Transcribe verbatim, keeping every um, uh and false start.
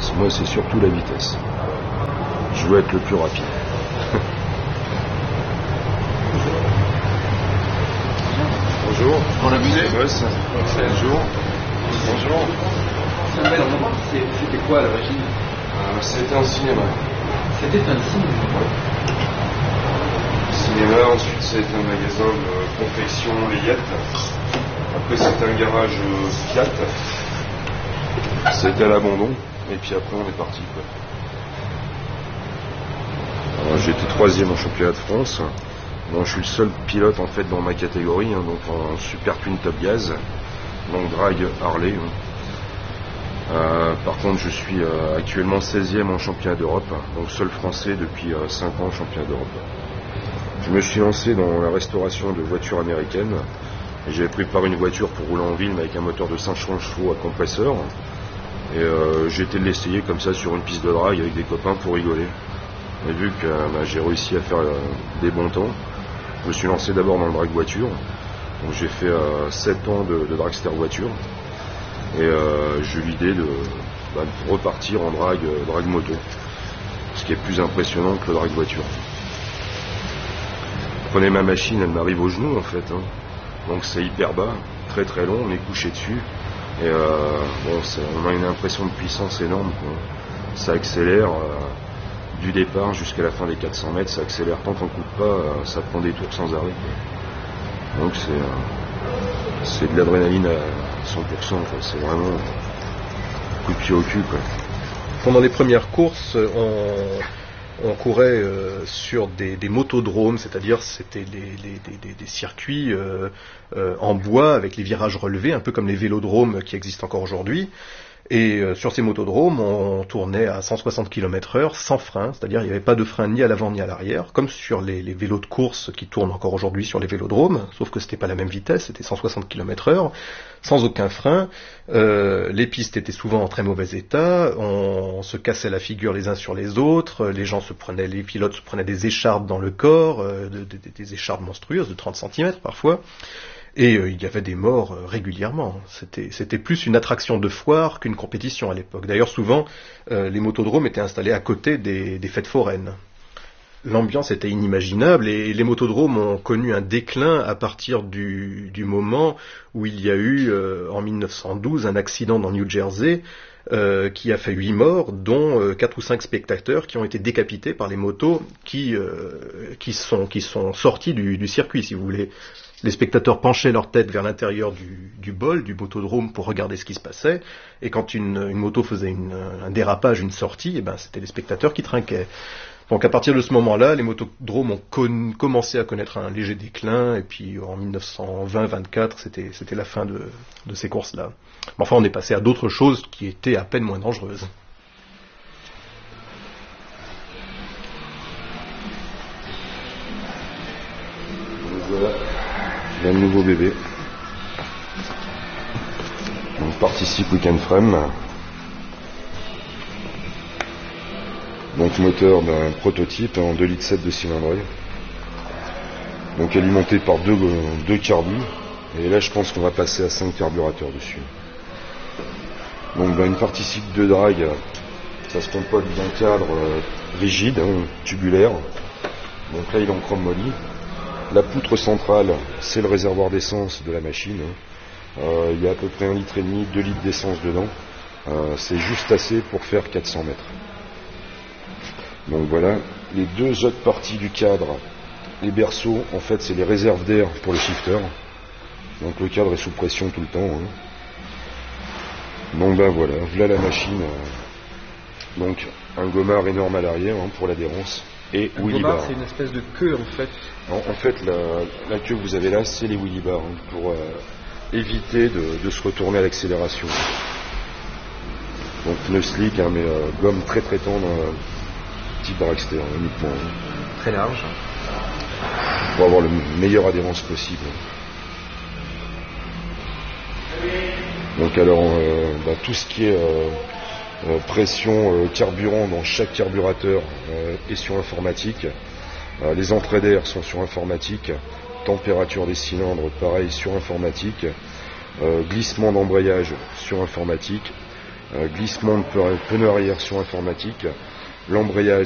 vitesse. Moi, c'est surtout la vitesse. Je veux être le plus rapide. Bonjour. On l'a vu. Ouais, ça. Bonjour. Bonjour. C'était quoi à l'origine? euh, C'était un cinéma. C'était un cinéma. Ouais. Cinéma, ensuite c'était un magasin de confection Layette. Après c'était un garage Fiat. C'était à l'abandon. Et puis après on est parti quoi. Alors, j'ai été troisième en championnat de France. Bon, je suis le seul pilote en fait dans ma catégorie, hein, donc en super twin top gaz, donc drag Harley. Hein. Euh, par contre, je suis euh, actuellement seizième en championnat d'Europe, donc seul français depuis euh, cinq ans en championnat d'Europe. Je me suis lancé dans la restauration de voitures américaines. J'avais préparé une voiture pour rouler en ville mais avec un moteur de cinq cents chevaux à compresseur. Et euh, j'ai été l'essayer comme ça sur une piste de drag avec des copains pour rigoler. Et vu que euh, bah, j'ai réussi à faire euh, des bons temps, je me suis lancé d'abord dans le drag voiture. Donc j'ai fait euh, sept ans de, de dragster voiture. Et euh, j'ai eu l'idée de, bah, de repartir en drag, euh, drag moto. Ce qui est plus impressionnant que le drag voiture. Prenez ma machine, elle m'arrive au genou en fait. Hein. Donc c'est hyper bas, très très long, on est couché dessus. Et euh, bon, on a une impression de puissance énorme, quoi. Ça accélère euh, du départ jusqu'à la fin des quatre cents mètres, ça accélère tant qu'on ne coupe pas, euh, ça prend des tours sans arrêt, quoi. Donc c'est, euh, c'est de l'adrénaline à cent pour cent, quoi. C'est vraiment un coup de pied au cul, quoi. Pendant les premières courses, on... On courait euh, sur des, des motodromes, c'est-à-dire c'était les, les, des, des circuits euh, euh, en bois avec les virages relevés, un peu comme les vélodromes qui existent encore aujourd'hui. Et euh, sur ces motodromes, on tournait à cent soixante kilomètres heure sans frein, c'est-à-dire il n'y avait pas de frein ni à l'avant ni à l'arrière, comme sur les, les vélos de course qui tournent encore aujourd'hui sur les vélodromes, sauf que c'était pas la même vitesse, c'était cent soixante kilomètres heure, sans aucun frein. Euh, les pistes étaient souvent en très mauvais état, on, on se cassait la figure les uns sur les autres, les gens se prenaient, les pilotes se prenaient des écharpes dans le corps, euh, de, de, des écharpes monstrueuses de trente centimètres parfois. Et euh, il y avait des morts euh, régulièrement. C'était, c'était plus une attraction de foire qu'une compétition à l'époque. D'ailleurs, souvent, euh, les motodromes étaient installés à côté des, des fêtes foraines. L'ambiance était inimaginable et les motodromes ont connu un déclin à partir du, du moment où il y a eu, euh, en mille neuf cent douze, un accident dans New Jersey euh, qui a fait huit morts, dont euh, quatre ou cinq spectateurs qui ont été décapités par les motos qui, euh, qui, sont, qui sont sortis du, du circuit, si vous voulez. Les spectateurs penchaient leur tête vers l'intérieur du, du bol, du motodrome, pour regarder ce qui se passait. Et quand une, une moto faisait une, un dérapage, une sortie, eh ben, c'était les spectateurs qui trinquaient. Donc à partir de ce moment-là, les motodromes ont con, commencé à connaître un léger déclin. Et puis en mille neuf cent vingt vingt-quatre, c'était, c'était la fin de, de ces courses-là. Mais enfin, on est passé à d'autres choses qui étaient à peine moins dangereuses. Voilà. Il y a un nouveau bébé. On participe Weekend Frame. Donc moteur d'un prototype en deux litres sept de cylindrée. Donc alimenté par deux, deux carbus. Et là je pense qu'on va passer à cinq carburateurs dessus. Donc ben, une partie cycle de drag, ça se compose d'un cadre euh, rigide, hein, tubulaire. Donc là il est en chrome molly. La poutre centrale, c'est le réservoir d'essence de la machine. Euh, il y a à peu près un litre et demi, deux litres d'essence dedans. Euh, c'est juste assez pour faire quatre cents mètres. Donc voilà, les deux autres parties du cadre, les berceaux, en fait, c'est les réserves d'air pour le shifter. Donc le cadre est sous pression tout le temps. Hein. Donc ben voilà, voilà la machine. Donc un gommard énorme à l'arrière hein, pour l'adhérence. Et un Willy gommard, bar. c'est une espèce de queue en fait. En, en fait, la, la queue que vous avez là, c'est les Willy bars hein, pour euh, éviter de, de se retourner à l'accélération. Donc pneu slick, hein, mais euh, gomme très très tendre, euh, type dragster hein, uniquement. Hein, très large. pour avoir la meilleure adhérence possible. Donc alors, euh, bah, tout ce qui est euh, euh, pression euh, carburant dans chaque carburateur euh, est sur informatique. Euh, les entrées d'air sont sur informatique. Température des cylindres, pareil, sur informatique. Euh, glissement d'embrayage sur informatique. euh, glissement de pneu arrière sur informatique, l'embrayage